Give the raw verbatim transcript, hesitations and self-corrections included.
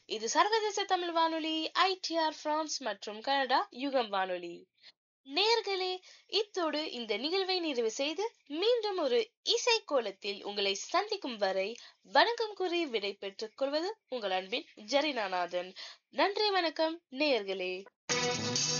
இது சர்வதேச தமிழ் வானொலி ஐ டி ஆர் பிரான்ஸ் மற்றும் கனடா யுகம் வானொலி. நேர்களே, இத்தோடு இந்த நிகழ்வை நிறைவு செய்து மீண்டும் ஒரு இசை கோலத்தில் உங்களை சந்திக்கும் வரை வணக்கம் கூறி விடை பெற்றுக் கொள்வது உங்கள் அன்பின் ஜெரினாநாதன். நன்றி, வணக்கம் நேர்களே.